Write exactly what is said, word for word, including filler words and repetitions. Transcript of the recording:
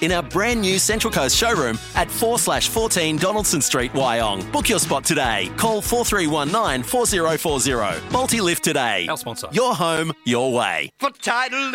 in our brand new Central Coast showroom at four slash fourteen Donaldson Street, Wyong. Book your spot today. Call four three one nine, four zero four zero. Multi-lift today. Our sponsor. Your home, your way. For title